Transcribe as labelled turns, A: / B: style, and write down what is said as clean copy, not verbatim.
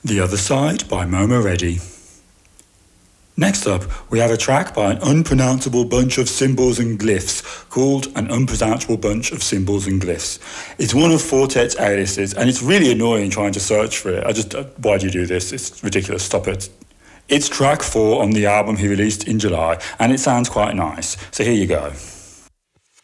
A: The Other Side by Momo Reddy. Next up, we have a track by an unpronounceable bunch of symbols and glyphs called An Unpronounceable Bunch of Symbols and Glyphs. It's one of Fortet's aliases, and it's really annoying trying to search for it. Why do you do this? It's ridiculous. Stop it. It's track 4 on the album he released in July, and it sounds quite nice. So here you go.